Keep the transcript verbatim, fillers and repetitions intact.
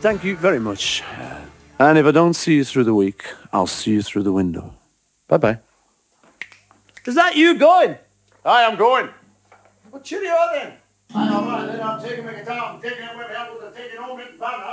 thank you very much. And if I don't see you through the week, I'll see you through the window. Bye-bye. Is that you going? Aye, I'm going. Well, cheerio then. I know, right, then I'm taking my guitar, I'm taking it with me, I'm taking home in the van,